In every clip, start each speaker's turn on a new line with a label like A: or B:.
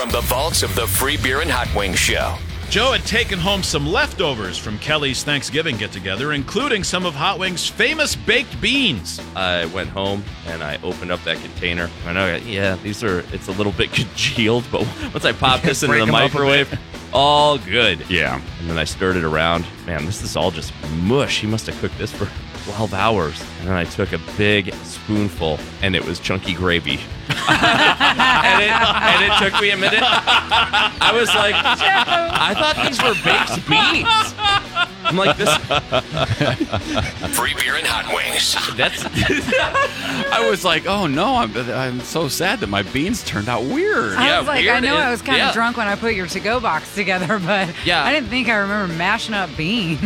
A: from the vaults of the Free Beer and Hot Wings Show.
B: Joe had taken home some leftovers from Kelly's Thanksgiving get-together, including some of Hot Wings' famous baked beans.
C: I went home and I opened up that container. I know, it's a little bit congealed, but once I popped this into the microwave, all good.
D: Yeah.
C: And then I stirred it around. Man, this is all just mush. He must have cooked this for 12 hours. And then I took a big spoonful, and it was chunky gravy. and it took me a minute. I was like, I thought these were baked beans. I'm like, this.
A: Free Beer and Hot Wings.
D: I was like, oh no, I'm so sad that my beans turned out weird.
E: I was like,
C: weird.
E: I know I was kind of drunk when I put your to-go box together, but I didn't think I remember mashing up beans.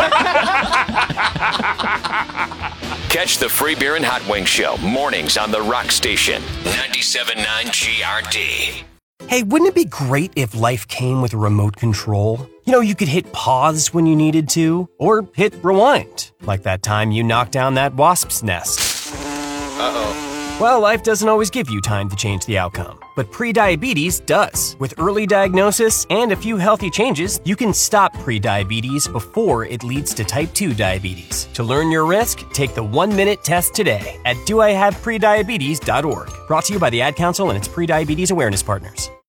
A: Catch the Free Beer and Hot Wings Show mornings on the Rock Station, 97.9 GRD.
F: Hey, wouldn't it be great if life came with a remote control? You know, you could hit pause when you needed to, or hit rewind, like that time you knocked down that wasp's nest.
A: Uh-oh.
F: Well, life doesn't always give you time to change the outcome, but prediabetes does. With early diagnosis and a few healthy changes, you can stop prediabetes before it leads to type 2 diabetes. To learn your risk, take the 1-minute test today at doihaveprediabetes.org. Brought to you by the Ad Council and its prediabetes awareness partners.